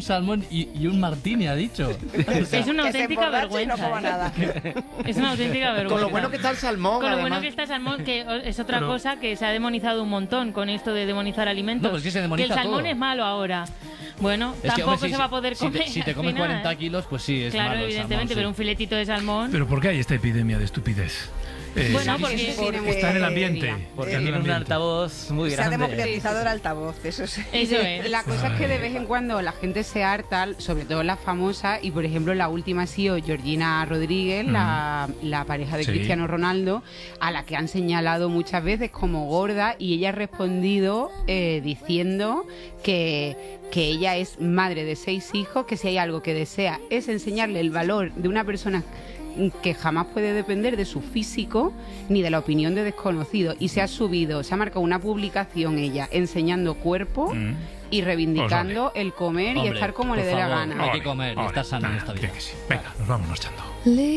salmón y un martini, ha dicho. Es una auténtica vergüenza. No nada. Es una auténtica vergüenza. Con lo bueno que está el salmón, Con lo además. bueno que está el salmón, que es otra cosa que se ha demonizado un montón con esto de demonizar alimentos. No, pues que se demoniza que el salmón todo. es malo ahora. Bueno, Es que, tampoco hombre, se va a poder comer. Si te al comes final. 40 kilos, pues sí, es claro, malo el evidentemente, salmón, sí. pero un filetito de salmón... ¿Pero por qué hay esta epidemia de estupidez? Bueno, porque está en el ambiente. Porque Está en el tiene un ambiente. altavoz muy Se ha grande. democratizado el altavoz, eso sí. Eso es. La cosa es que de vez en cuando la gente se harta, sobre todo las famosas, y por ejemplo la última ha sido Georgina Rodríguez, la pareja de Sí. Cristiano Ronaldo, a la que han señalado muchas veces como gorda, y ella ha respondido diciendo que ella es madre de 6 hijos, que si hay algo que desea es enseñarle el valor de una persona que jamás puede depender de su físico ni de la opinión de desconocidos, y se ha marcado una publicación ella enseñando cuerpo y reivindicando el comer y Hombre, estar como por le dé la favor, gana. hay que comer y estar sano en esta vida. Que sí. Venga, nos vamos marchando.